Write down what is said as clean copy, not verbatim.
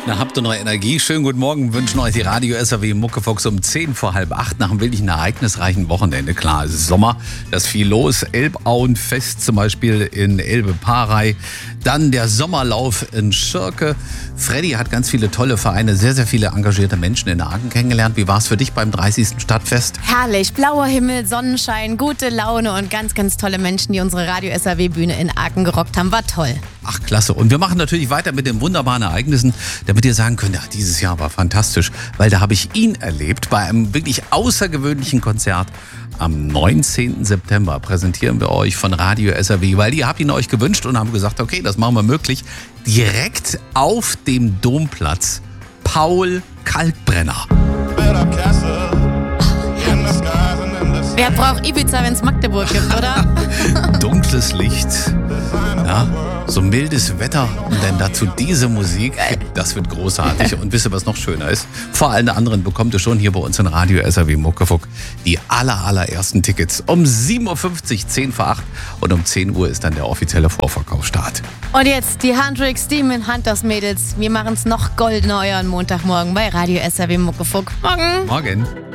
Na, habt ihr noch Energie? Schönen guten Morgen, wünschen euch die Radio SAW Muckefuchs um 7:45 nach einem wirklich ereignisreichen Wochenende. Klar, es ist Sommer, da ist viel los. Elbauenfest zum Beispiel in Elbe-Parey. Dann der Sommerlauf in Schirke. Freddy hat ganz viele tolle Vereine, sehr, sehr viele engagierte Menschen in Aachen kennengelernt. Wie war es für dich beim 30. Stadtfest? Herrlich, blauer Himmel, Sonnenschein, gute Laune und ganz, ganz tolle Menschen, die unsere Radio SAW-Bühne in Aachen gerockt haben. War toll. Ach, klasse. Und wir machen natürlich weiter mit den wunderbaren Ereignissen, damit ihr sagen könnt, ja, dieses Jahr war fantastisch, weil da habe ich ihn erlebt bei einem wirklich außergewöhnlichen Konzert. Am 19. September präsentieren wir euch von Radio SAW, weil ihr habt ihn euch gewünscht und haben gesagt, okay, das machen wir möglich. Direkt auf dem Domplatz Paul Kalkbrenner. Wer braucht Ibiza, wenn es Magdeburg gibt, oder? Dunkles Licht, ja, so mildes Wetter und dann dazu diese Musik, das wird großartig. Und wisst ihr, was noch schöner ist? Vor allen anderen bekommt ihr schon hier bei uns in Radio SAW Muckefuck die allerersten Tickets. Um 7:50 Uhr, 10 vor 8 und um 10 Uhr ist dann der offizielle Vorverkaufsstart. Und jetzt die Hendrix Demon Hunters Mädels. Wir machen es noch goldener euren Montagmorgen bei Radio SAW Muckefuck. Morgen. Morgen.